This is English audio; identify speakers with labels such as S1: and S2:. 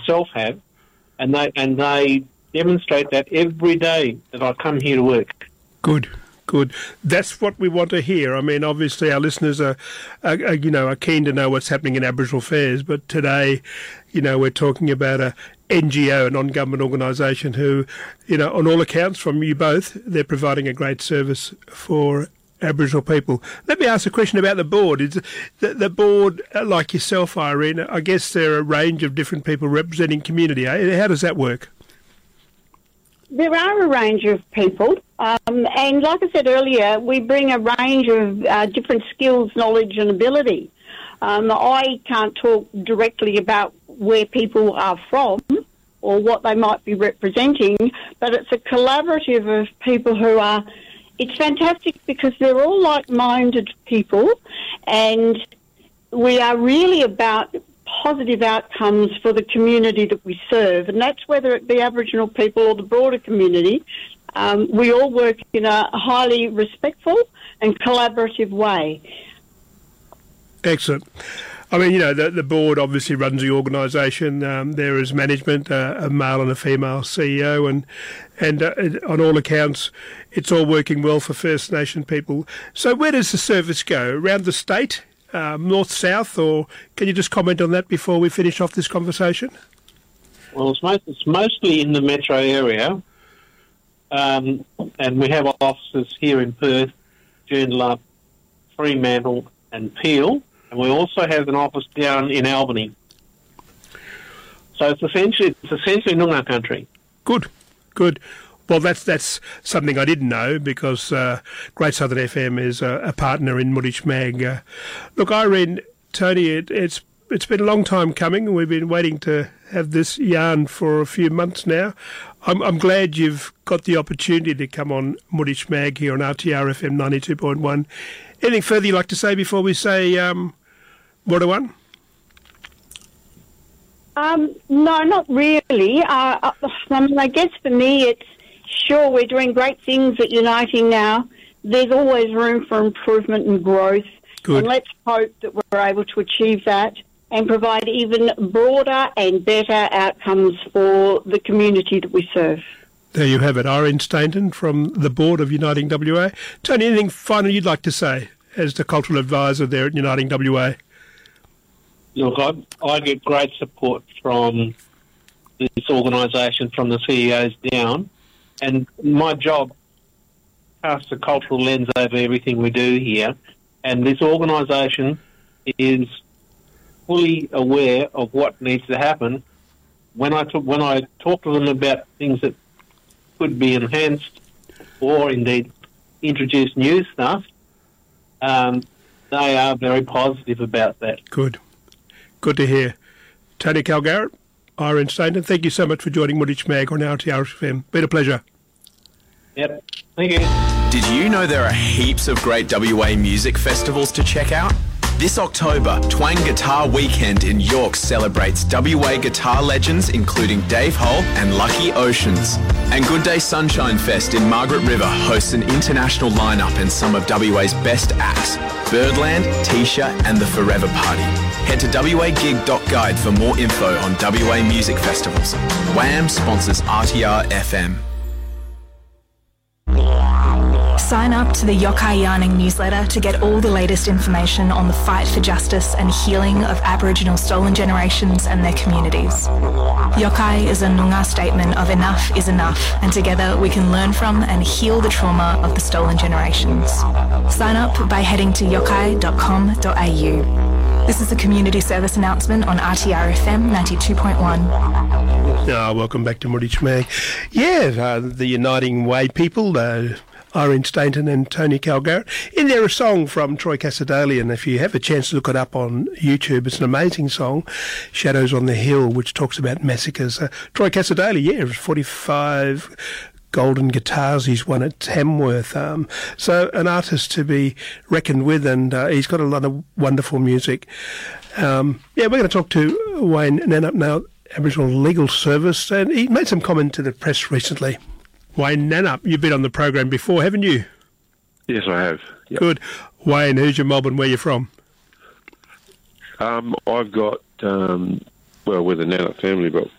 S1: myself have, and they demonstrate that every day that I come here to work.
S2: Good. That's what we want to hear. I mean, obviously our listeners are keen to know what's happening in Aboriginal affairs, but today, we're talking about a NGO, a non-government organisation who, on all accounts from you both, they're providing a great service for Aboriginal people. Let me ask a question about the board. Is the board, like yourself, Irene, I guess there are a range of different people representing community. How does that work?
S3: There are a range of people, and like I said earlier, we bring a range of different skills, knowledge and ability. I can't talk directly about where people are from or what they might be representing, but it's a collaborative of people who are... It's fantastic because they're all like-minded people, and we are really about positive outcomes for the community that we serve, and that's whether it be Aboriginal people or the broader community. We all work in a highly respectful and collaborative way.
S2: Excellent. I mean, the board obviously runs the organisation. There is management, a male and a female CEO, and on all accounts, it's all working well for First Nation people. So where does the service go? Around the state? North, south, or can you just comment on that before we finish off this conversation?
S1: Well, it's mostly in the metro area, and we have offices here in Perth, Joondalup, Fremantle and Peel, and we also have an office down in Albany. So it's essentially Noongar country. Good.
S2: Well, that's something I didn't know because Great Southern FM is a partner in Muditch Mag. Look, Irene, Tony, it's been a long time coming. We've been waiting to have this yarn for a few months now. I'm glad you've got the opportunity to come on Muditch Mag here on RTR FM 92.1. Anything further you'd like to say before we say Wadawan?
S3: No, not really. I guess for me it's, sure, we're doing great things at Uniting now. There's always room for improvement and growth. Good. And let's hope that we're able to achieve that and provide even broader and better outcomes for the community that we serve.
S2: There you have it. Irene Stainton from the board of Uniting WA. Tony, anything final you'd like to say as the cultural advisor there at Uniting WA?
S1: Look, I get great support from this organisation, from the CEOs down. And my job casts a cultural lens over everything we do here. And this organisation is fully aware of what needs to happen. When I talk to them about things that could be enhanced or indeed introduce new stuff, they are very positive about that.
S2: Good to hear. Tony Calgarrett, Irene Stainton, thank you so much for joining Muditch Mag on RTR FM. Been a pleasure.
S1: Yep. Thank you.
S4: Did you know there are heaps of great WA music festivals to check out? This October, Twang Guitar Weekend in York celebrates WA guitar legends including Dave Hull and Lucky Oceans. And Good Day Sunshine Fest in Margaret River hosts an international lineup and some of WA's best acts. Birdland, Tisha and the Forever Party. Head to wagig.guide for more info on WA music festivals. WAM sponsors RTR FM.
S5: Sign up to the Yokai Yarning newsletter to get all the latest information on the fight for justice and healing of Aboriginal stolen generations and their communities. Yokai is a Noongar statement of enough is enough, and together we can learn from and heal the trauma of the stolen generations. Sign up by heading to yokai.com.au. This is a community service announcement on RTR FM 92.1.
S2: Welcome back to Muditch Mag. The Uniting Way people, Irene Stainton and Tony Calgarrett. In there, a song from Troy Cassadaly, and if you have a chance to look it up on YouTube, it's an amazing song, Shadows on the Hill, which talks about massacres. Troy Cassadaly, 45 golden guitars he's won at Tamworth. So an artist to be reckoned with, and he's got a lot of wonderful music. We're going to talk to Wayne Nannup now, Aboriginal Legal Service, and he made some comment to the press recently. Wayne Nannup, you've been on the program before, haven't you?
S6: Yes, I have. Yep.
S2: Good. Wayne, who's your mob and where you from?
S6: I've got, we're the Nannup family, but